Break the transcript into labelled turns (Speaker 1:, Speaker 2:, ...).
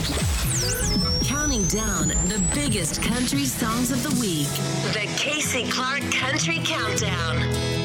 Speaker 1: Counting down the biggest country songs of the week. The Casey Clark Country Countdown.